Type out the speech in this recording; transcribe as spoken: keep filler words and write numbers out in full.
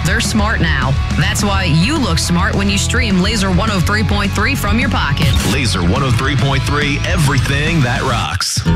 They're smart now. That's why you look smart when you stream Laser one oh three point three from your pocket. Laser one oh three point three, everything that rocks.